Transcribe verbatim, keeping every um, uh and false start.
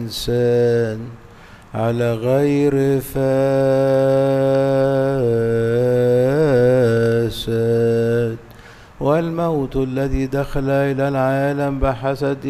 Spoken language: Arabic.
إنسان على غير فاسد، والموت الذي دخل إلى العالم بحسد